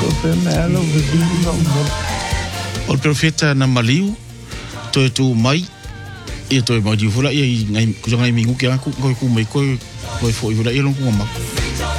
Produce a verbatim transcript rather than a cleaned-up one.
Profeta lo vedindo mo. O profeta na maliu to tu mai e to mai fula e ngai ku ngai mingu ke aku ko ku mai ko ko fo fula e lo ku ma